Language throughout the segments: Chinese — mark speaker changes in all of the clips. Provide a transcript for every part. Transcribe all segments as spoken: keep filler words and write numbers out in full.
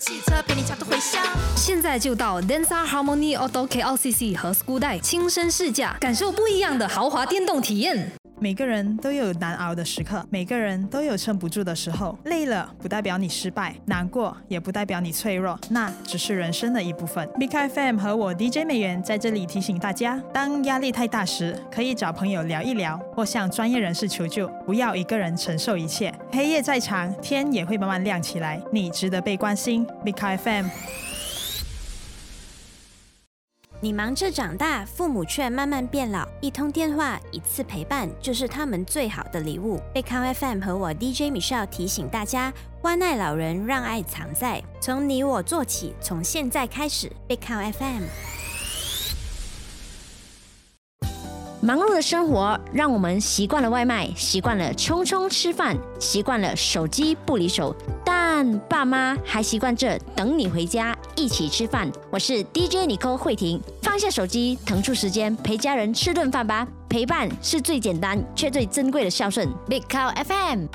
Speaker 1: 汽车陪你找个回乡。
Speaker 2: 现在就到 Denza Harmony Auto K L C C 和 Skudai 亲身试驾，感受不一样的豪华电动体验。
Speaker 3: 每个人都有难熬的时刻，每个人都有撑不住的时候。累了不代表你失败，难过也不代表你脆弱，那只是人生的一部分。Big F M 和我 D J 美元在这里提醒大家，当压力太大时，可以找朋友聊一聊，或向专业人士求救，不要一个人承受一切。黑夜再长，天也会慢慢亮起来，你值得被关心。Big F M。
Speaker 4: 你忙着长大，父母却慢慢变老，一通电话，一次陪伴，就是他们最好的礼物。贝康 F M 和我 D J Michelle 提醒大家，关爱老人，让爱藏在，从你我做起，从现在开始。贝康 F M。
Speaker 5: 忙碌的生活让我们习惯了外卖，习惯了匆匆吃饭，习惯了手机不离手，但爸妈还习惯着等你回家一起吃饭。我是 D J Nicole 慧婷，放下手机，腾出时间陪家人吃顿饭吧。陪伴是最简单却最珍贵的孝顺。Big Cow F M。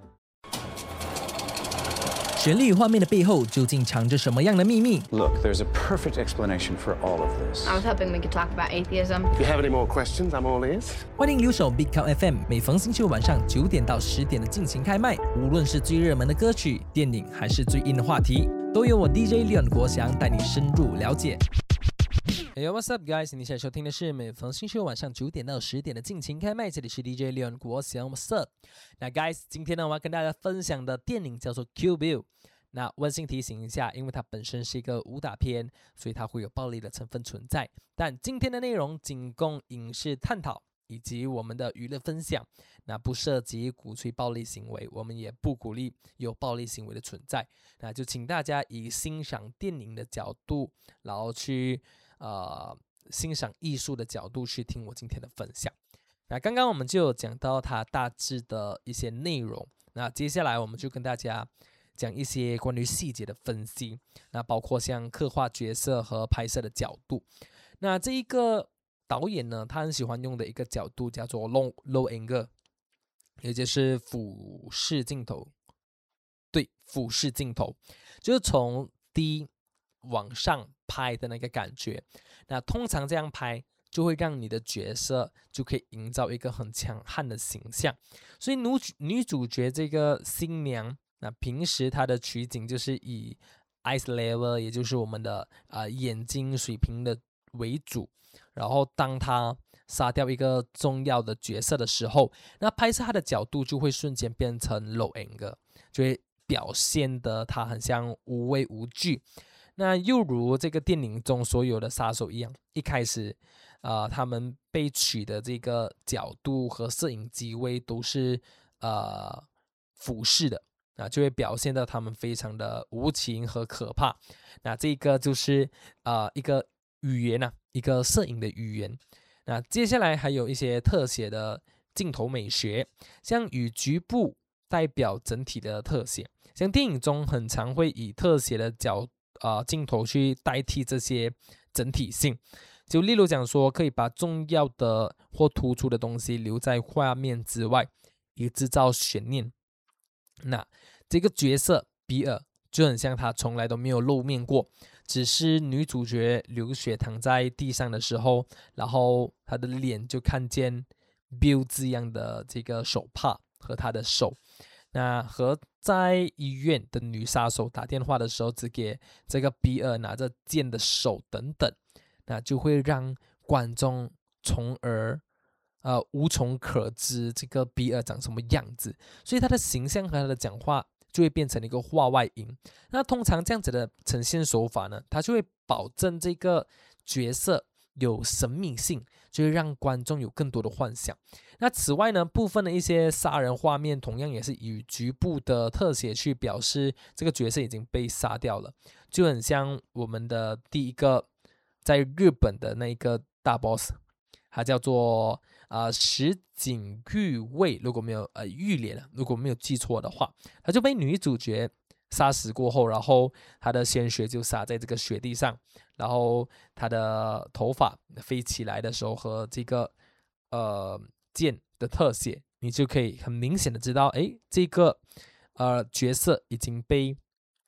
Speaker 6: 旋律与画面的背后究竟藏着什么样的秘密？
Speaker 7: Look, there's a perfect explanation for all of this.
Speaker 8: I was hoping we could talk about atheism.
Speaker 7: If you have any more questions, I'm all ears.
Speaker 6: 欢迎留守 Big Cow F M， 每逢星期五晚上九点到十点的尽情开麦。无论是最热门的歌曲、电影，还是最硬的话题，都由我 D J Leon 国祥带你深入了解。Hey, what's up, guys？ 你现在收听的是每逢星期五晚上九点到十点的尽情开麦，这里是 D J Leon 国祥 ，what's up？ 那 guys， 今天呢，我要跟大家分享的电影叫做 Kill Bill。那温馨提醒一下，因为它本身是一个武打片，所以它会有暴力的成分存在。但今天的内容仅供影视探讨以及我们的娱乐分享，那不涉及鼓吹暴力行为，我们也不鼓励有暴力行为的存在。那就请大家以欣赏电影的角度，然后去呃欣赏艺术的角度去听我今天的分享。那刚刚我们就有讲到它大致的一些内容，那接下来我们就跟大家讲一些关于细节的分析，那包括像刻画角色和拍摄的角度。那这一个导演呢，他很喜欢用的一个角度叫做 low low angle， 也就是俯视镜头。对，俯视镜头就是从低往上拍的那个感觉。那通常这样拍就会让你的角色就可以营造一个很强悍的形象。所以女女主角这个新娘，那平时她的取景就是以 eyes level， 也就是我们的、呃、眼睛水平的为主。然后当她杀掉一个重要的角色的时候，那拍摄她的角度就会瞬间变成 low angle， 就会表现得她很像无畏无惧。那又如这个电影中所有的杀手一样，一开始呃，他们被取的这个角度和摄影机位都是呃俯视的，那就会表现到他们非常的无情和可怕。那这个就是呃一个语言啊，一个摄影的语言。那接下来还有一些特写的镜头美学，像以局部代表整体的特写，像电影中很常会以特写的角呃镜头去代替这些整体性。就例如讲说，可以把重要的或突出的东西留在画面之外，以制造悬念。那这个角色比尔就很像他从来都没有露面过，只是女主角流血躺在地上的时候，然后他的脸就看见 Bill 字样的这个手帕和他的手。那和在医院的女杀手打电话的时候，只给这个比尔拿着剑的手等等，那就会让观众从而呃无从可知这个比尔长什么样子，所以他的形象和他的讲话就会变成一个话外音。那通常这样子的呈现手法呢，它就会保证这个角色有神秘性，就会让观众有更多的幻想。那此外呢，部分的一些杀人画面同样也是以局部的特写去表示这个角色已经被杀掉了，就很像我们的第一个在日本的那个大 boss， 他叫做呃石井玉卫，如果没有呃玉莲，如果没有记错的话，他就被女主角杀死过后，然后他的鲜血就洒在这个雪地上，然后他的头发飞起来的时候和这个呃剑的特写，你就可以很明显的知道，哎，这个呃角色已经被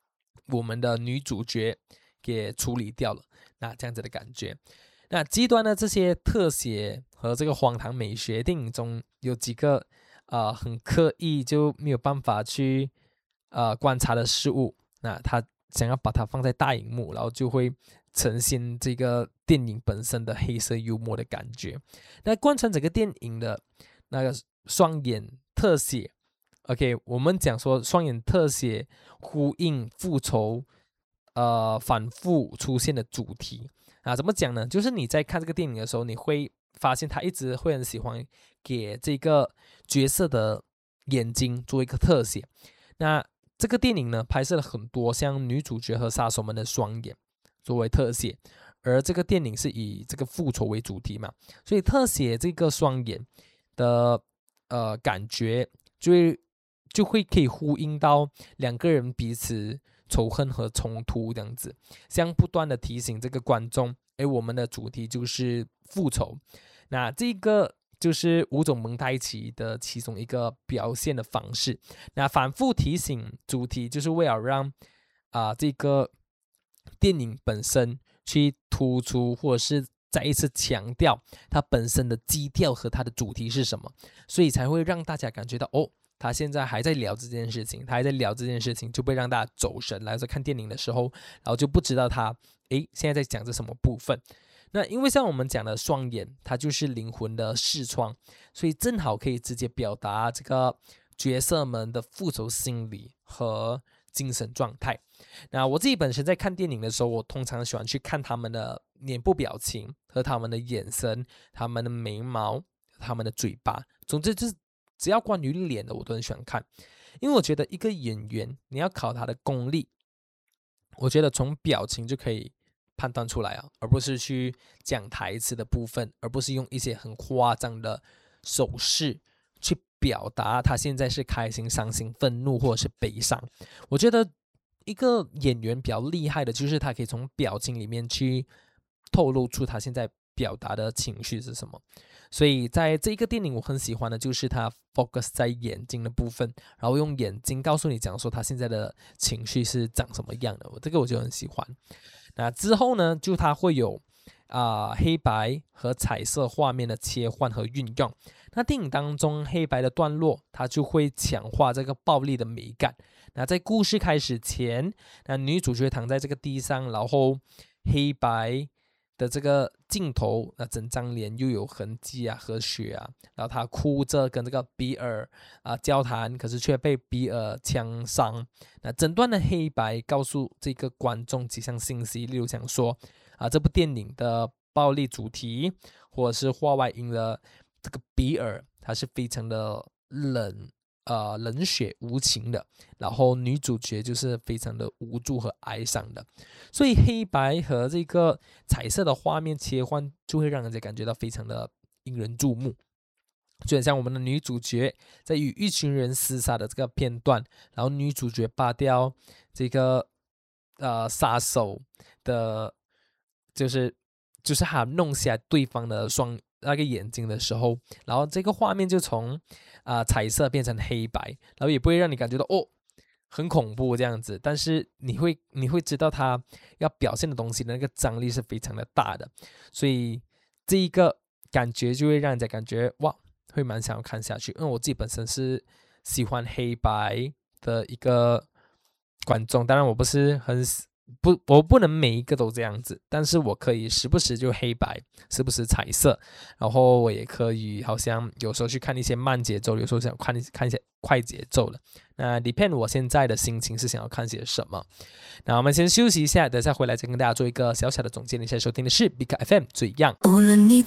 Speaker 6: 我们的女主角给处理掉了，那这样子的感觉。那极端的这些特写和这个荒唐美学电影中有几个呃很刻意就没有办法去呃观察的事物，那他想要把它放在大荧幕，然后就会呈现这个电影本身的黑色幽默的感觉。那贯穿整个电影的那个双眼特写 OK， 我们讲说双眼特写呼应复仇呃反复出现的主题啊，怎么讲呢？就是你在看这个电影的时候，你会发现他一直会很喜欢给这个角色的眼睛做一个特写。那这个电影呢，拍摄了很多像女主角和杀手们的双眼作为特写，而这个电影是以这个复仇为主题嘛，所以特写这个双眼的呃感觉就会就会可以呼应到两个人彼此仇恨和冲突这样子，像不断的提醒这个观众，诶，我们的主题就是复仇。那这个就是五种蒙太奇的其中一个表现的方式。那反复提醒主题，就是为了让啊、呃、这个电影本身去突出，或者是再一次强调它本身的基调和它的主题是什么，所以才会让大家感觉到哦，他现在还在聊这件事情，他还在聊这件事情，就会让大家走神。来在看电影的时候，然后就不知道他诶现在在讲这什么部分。那因为像我们讲的双眼，它就是灵魂的视窗，所以正好可以直接表达这个角色们的复仇心理和精神状态。那我自己本身在看电影的时候，我通常喜欢去看他们的脸部表情和他们的眼神、他们的眉毛、他们的嘴巴，总之就是只要关于脸的我都很喜欢看。因为我觉得一个演员你要考他的功力，我觉得从表情就可以判断出来啊，而不是去讲台词的部分，而不是用一些很夸张的手势去表达他现在是开心、伤心、愤怒或者是悲伤。我觉得一个演员比较厉害的就是他可以从表情里面去透露出他现在表达的情绪是什么。所以在这个电影我很喜欢的就是他 focus 在眼睛的部分，然后用眼睛告诉你讲说他现在的情绪是长什么样的，这个我就很喜欢。那之后呢，就它会有啊、呃、黑白和彩色画面的切换和运用。那电影当中黑白的段落，它就会强化这个暴力的美感。那在故事开始前，那女主角躺在这个地上，然后黑白的这个镜头，那整张脸又有痕迹啊和血啊，然后她哭着跟这个比尔啊交谈，可是却被比尔枪伤。那整段的黑白告诉这个观众几项信息，例如想说啊这部电影的暴力主题，或者是话外音的这个比尔，他是非常的冷。呃，冷血无情的，然后女主角就是非常的无助和哀伤的，所以黑白和这个彩色的画面切换，就会让人家感觉到非常的引人注目。就很像我们的女主角在与一群人厮杀的这个片段，然后女主角拔掉这个呃杀手的，就是就是他弄下对方的双那个眼睛的时候，然后这个画面就从啊、呃、彩色变成黑白，然后也不会让你感觉到哦很恐怖这样子，但是你会你会知道他要表现的东西的那个张力是非常的大的，所以这一个感觉就会让人家感觉哇会蛮想要看下去。因为我自己本身是喜欢黑白的一个观众，当然我不是很不，我不能每一个都这样子，但是我可以时不时就黑白，时不时彩色，然后我也可以好像有时候去看一些慢节奏，有时候想看看一些快节奏的。那 depend 我现在的心情是想要看些什么。那我们先休息一下，等下回来再跟大家做一个小小的总结。你现在收听的是 B K F M 最样。
Speaker 1: 无论你